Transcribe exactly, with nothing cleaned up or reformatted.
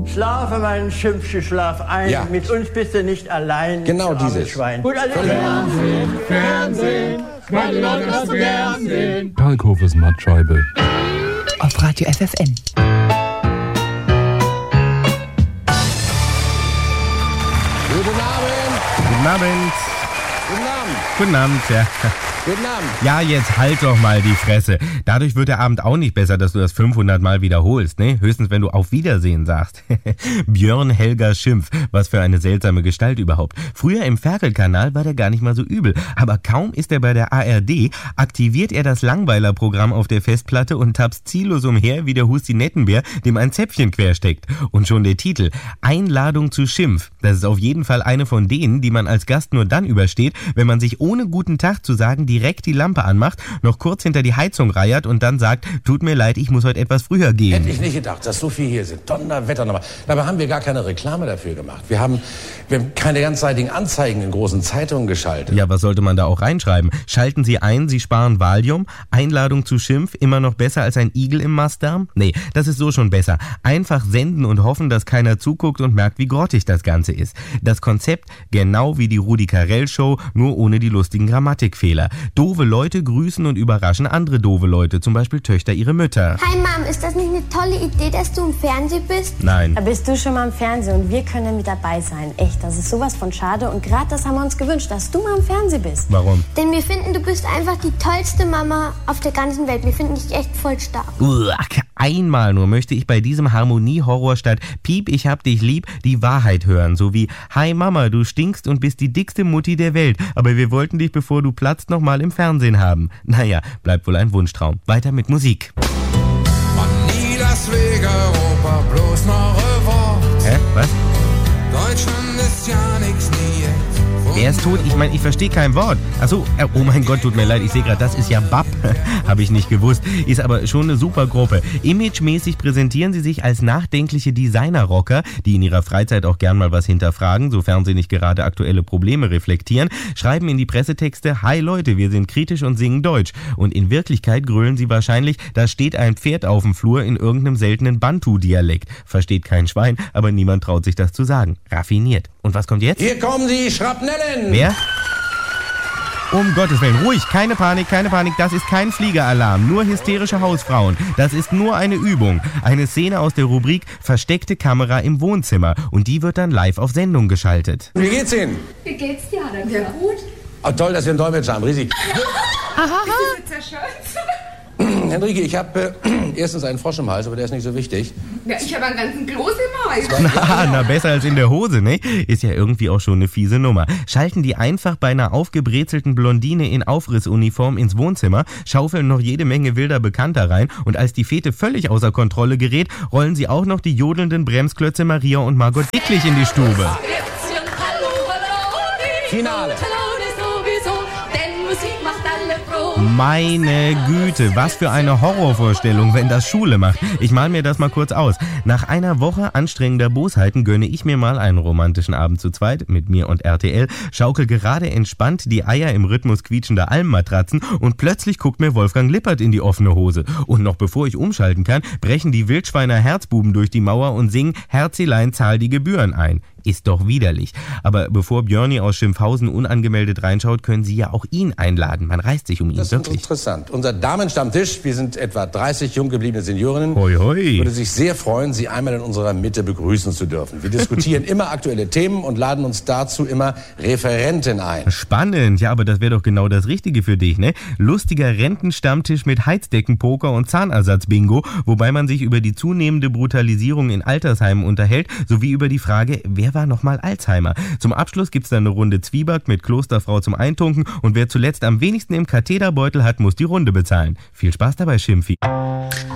Schlafe, mein Schimpfchen, schlaf ein. Ja. Mit uns bist du nicht allein. Genau du armes dieses. Schwein. Gut, alles Fernsehen, Fernsehen, meine Leute das gern sehen. Kalkhofes Mattscheibe. Auf Radio F F N. Guten Abend. Guten Abend. Guten Abend. Guten Abend, ja. Guten Abend. Ja, jetzt halt doch mal die Fresse. Dadurch wird der Abend auch nicht besser, dass du das fünfhundert Mal wiederholst, ne? Höchstens, wenn du Auf Wiedersehen sagst. Björn Helga Schimpf, was für eine seltsame Gestalt überhaupt. Früher im Ferkel-Kanal war der gar nicht mal so übel. Aber kaum ist er bei der A R D, aktiviert er das Langweiler-Programm auf der Festplatte und tapst ziellos umher wie der Hustinettenbär, dem ein Zäpfchen quersteckt. Und schon der Titel, Einladung zu Schimpf. Das ist auf jeden Fall eine von denen, die man als Gast nur dann übersteht, wenn man sich ohne guten Tag zu sagen direkt die Lampe anmacht, noch kurz hinter die Heizung reiert und dann sagt, tut mir leid, ich muss heute etwas früher gehen. Hätte ich nicht gedacht, dass so viel hier sind. Donnerwetter nochmal. Dabei haben wir gar keine Reklame dafür gemacht. Wir haben, wir haben keine ganzseitigen Anzeigen in großen Zeitungen geschaltet. Ja, was sollte man da auch reinschreiben? Schalten Sie ein, Sie sparen Valium? Einladung zu Schimpf, immer noch besser als ein Igel im Mastdarm? Nee, das ist so schon besser. Einfach senden und hoffen, dass keiner zuguckt und merkt, wie grottig das Ganze ist. Das Konzept genau wie die Rudi Carrell Show, nur ohne die lustigen Grammatikfehler. Doofe Leute grüßen und überraschen andere doofe Leute, zum Beispiel Töchter ihre Mütter. Hi Mom, ist das nicht eine tolle Idee, dass du im Fernsehen bist? Nein. Da bist du schon mal im Fernsehen und wir können mit dabei sein. Echt, das ist sowas von schade und gerade das haben wir uns gewünscht, dass du mal im Fernsehen bist. Warum? Denn wir finden, du bist einfach die tollste Mama auf der ganzen Welt. Wir finden dich echt voll stark. Uah, einmal nur möchte ich bei diesem Harmonie-Horror statt Piep, ich hab dich lieb, die Wahrheit hören. So wie, hi Mama, du stinkst und bist die dickste Mutti der Welt, aber wir wollten dich, bevor du platzt, noch mal im Fernsehen haben. Naja, bleibt wohl ein Wunschtraum. Weiter mit Musik. Nie das Weg Europa, bloß noch Revolt. Hä? Was? Deutschland ist ja nix, nie jetzt. Wer ist tot? Ich meine, ich verstehe kein Wort. Achso, oh mein Gott, tut mir leid, ich sehe gerade, das ist ja Bab. Habe ich nicht gewusst. Ist aber schon eine super Gruppe. Imagemäßig präsentieren sie sich als nachdenkliche Designer-Rocker, die in ihrer Freizeit auch gern mal was hinterfragen, sofern sie nicht gerade aktuelle Probleme reflektieren, schreiben in die Pressetexte, hi Leute, wir sind kritisch und singen Deutsch. Und in Wirklichkeit grölen sie wahrscheinlich, da steht ein Pferd auf dem Flur in irgendeinem seltenen Bantu-Dialekt. Versteht kein Schwein, aber niemand traut sich das zu sagen. Raffiniert. Und was kommt jetzt? Hier kommen die Schrapnellen. Wer? Um Gottes Willen, ruhig, keine Panik, keine Panik, das ist kein Fliegeralarm, nur hysterische Hausfrauen. Das ist nur eine Übung. Eine Szene aus der Rubrik Versteckte Kamera im Wohnzimmer. Und die wird dann live auf Sendung geschaltet. Wie geht's Ihnen? Wie geht's dir, Adam? Ja, gut. Oh, toll, dass wir einen Dolmetscher haben, riesig. Bist du zerschollt? Henrike, ich habe äh, erstens einen Frosch im Hals, aber der ist nicht so wichtig. Ja, ich habe einen ganzen Kloß im Hals. Na, na, besser als in der Hose, ne? Ist ja irgendwie auch schon eine fiese Nummer. Schalten die einfach bei einer aufgebrezelten Blondine in Aufrissuniform ins Wohnzimmer, schaufeln noch jede Menge wilder Bekannter rein und als die Fete völlig außer Kontrolle gerät, rollen sie auch noch die jodelnden Bremsklötze Maria und Margot Dicklich in die Stube. Finale. Meine Güte, was für eine Horrorvorstellung, wenn das Schule macht. Ich mal mir das mal kurz aus. Nach einer Woche anstrengender Bosheiten gönne ich mir mal einen romantischen Abend zu zweit mit mir und R T L, schaukel gerade entspannt die Eier im Rhythmus quietschender Almmatratzen und plötzlich guckt mir Wolfgang Lippert in die offene Hose. Und noch bevor ich umschalten kann, brechen die Wildschweiner Herzbuben durch die Mauer und singen Herzilein, zahl die Gebühren ein. Ist doch widerlich. Aber bevor Björni aus Schimpfhausen unangemeldet reinschaut, können Sie ja auch ihn einladen. Man reißt sich um ihn, das wirklich. Das ist interessant. Unser Damenstammtisch, wir sind etwa dreißig jung gebliebene Seniorinnen, hoi, hoi. würde sich sehr freuen, Sie einmal in unserer Mitte begrüßen zu dürfen. Wir diskutieren immer aktuelle Themen und laden uns dazu immer Referenten ein. Spannend, ja, aber das wäre doch genau das Richtige für dich, ne? Lustiger Rentenstammtisch mit Heizdeckenpoker und Zahnersatz-Bingo, wobei man sich über die zunehmende Brutalisierung in Altersheimen unterhält, sowie über die Frage, wer war nochmal Alzheimer? Zum Abschluss gibt's dann eine Runde Zwieback mit Klosterfrau zum Eintunken und wer zuletzt am wenigsten im Katheterbeutel hat, muss die Runde bezahlen. Viel Spaß dabei, Schimpfi.